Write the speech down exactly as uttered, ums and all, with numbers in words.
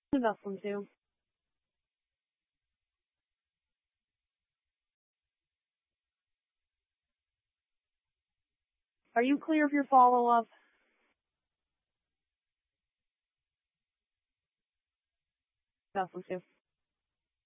Welcome to. Are you clear of your follow-up? Welcome to.